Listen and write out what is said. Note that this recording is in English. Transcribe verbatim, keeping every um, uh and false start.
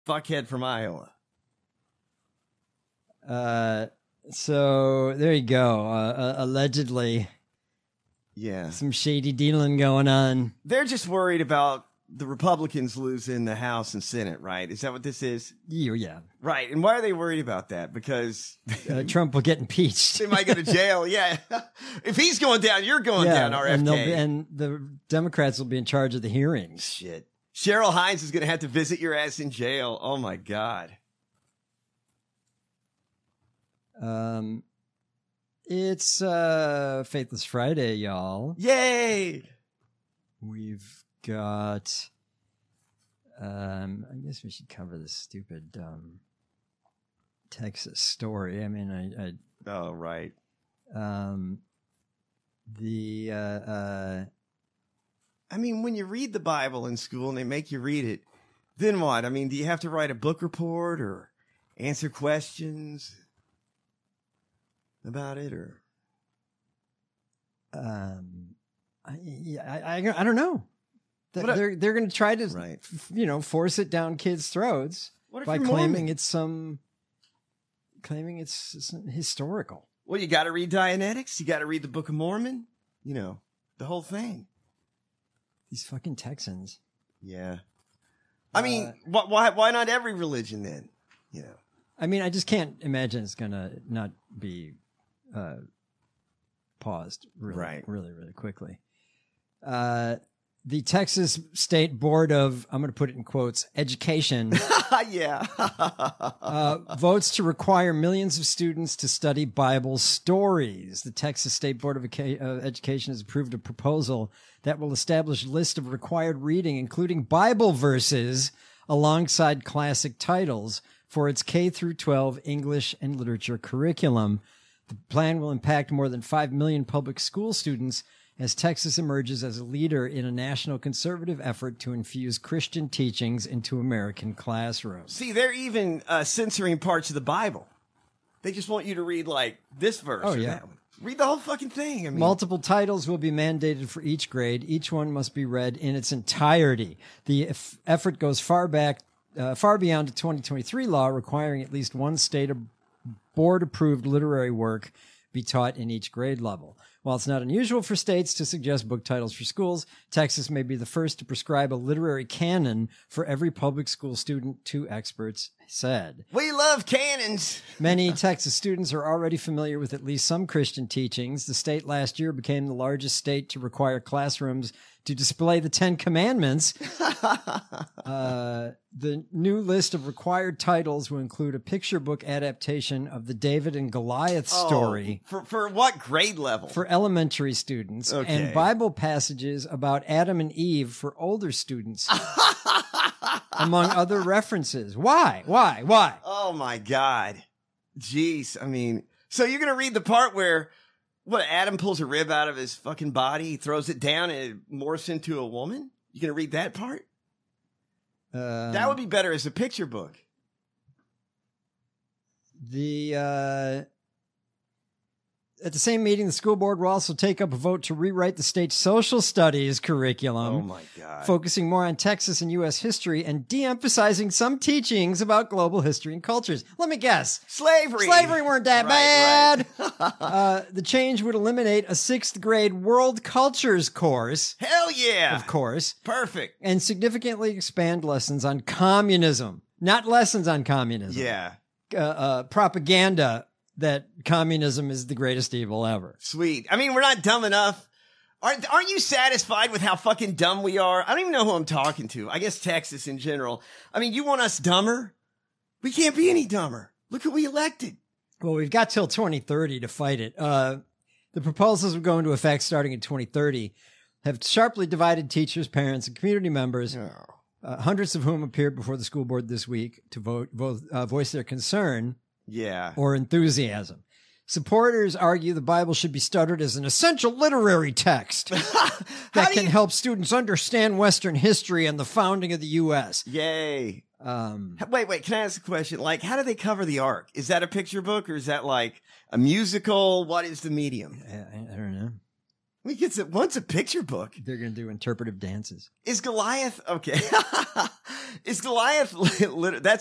fuckhead from Iowa. Uh, so there you go. Uh, uh, allegedly, yeah, some shady dealing going on. They're just worried about the Republicans losing the House and Senate, right? Is that what this is? Yeah, yeah. Right. And why are they worried about that? Because uh, Trump will get impeached. They might go to jail. Yeah. If he's going down, you're going yeah, down, R F K. And, be, and the Democrats will be in charge of the hearings. Shit. Cheryl Hines is going to have to visit your ass in jail. Oh, my God. Um, It's uh, Faithless Friday, y'all. Yay! We've got, um, I guess we should cover this stupid um, Texas story. I mean, I, I oh right. Um, the uh, uh, I mean, when you read the Bible in school and they make you read it, then what? I mean, do you have to write a book report or answer questions about it, or? Um, I I I, I don't know. What they're they're going to try to, right. you know, force it down kids' throats by claiming Mormon? it's some claiming it's, it's historical. Well, you got to read Dianetics. You got to read the Book of Mormon. You know, the whole thing. These fucking Texans. Yeah. I mean, uh, why why not every religion then? You know. I mean, I just can't imagine it's going to not be uh, paused really, right. really, really quickly. Uh, the Texas State Board of, I'm going to put it in quotes, Education yeah. uh, votes to require millions of students to study Bible stories. The Texas State Board of Education has approved a proposal that will establish a list of required reading, including Bible verses alongside classic titles for its K through twelve English and literature curriculum. The plan will impact more than five million public school students as Texas emerges as a leader in a national conservative effort to infuse Christian teachings into American classrooms. See, they're even uh, censoring parts of the Bible. They just want you to read, like, this verse oh, or yeah. that one. Read the whole fucking thing. I mean, multiple titles will be mandated for each grade. Each one must be read in its entirety. The f- effort goes far back, uh, far beyond the twenty twenty-three law requiring at least one state board-approved literary work be taught in each grade level. While it's not unusual for states to suggest book titles for schools, Texas may be the first to prescribe a literary canon for every public school student, two experts said. We love canons. Many Texas students are already familiar with at least some Christian teachings. The state last year became the largest state to require classrooms to display the Ten Commandments. uh, the new list of required titles will include a picture book adaptation of the David and Goliath story. Oh, for, for what grade level? For elementary students. Okay. And Bible passages about Adam and Eve for older students. Among other references. Why? Why? Why? Oh, my God. Jeez. I mean, so you're going to read the part where what, Adam pulls a rib out of his fucking body, he throws it down, and it morphs into a woman? You gonna read that part? Um, that would be better as a picture book. The uh, at the same meeting, the school board will also take up a vote to rewrite the state's social studies curriculum. Oh my God! Focusing more on Texas and U S history and de-emphasizing some teachings about global history and cultures. Let me guess. Slavery. Slavery weren't that right, bad. Right. uh, the change would eliminate a sixth grade world cultures course. Hell yeah. Of course. Perfect. And significantly expand lessons on communism. Not lessons on communism. Yeah. Uh, uh, propaganda that communism is the greatest evil ever. Sweet. I mean, we're not dumb enough. Aren't, aren't you satisfied with how fucking dumb we are? I don't even know who I'm talking to. I guess Texas in general. I mean, you want us dumber? We can't be any dumber. Look who we elected. Well, we've got till twenty thirty to fight it. Uh, the proposals will go into effect starting in twenty thirty, have sharply divided teachers, parents, and community members, Oh. uh, hundreds of whom appeared before the school board this week to vote, vote uh, voice their concern Yeah. or enthusiasm. Supporters argue the Bible should be studied as an essential literary text that can you- help students understand Western history and the founding of the U S. Yay. Um, Wait, wait, can I ask a question? Like, how do they cover the Ark? Is that a picture book or is that like a musical? What is the medium? I, I don't know. We get it once a picture book. They're going to do interpretive dances. Is Goliath okay? Is Goliath lit- that's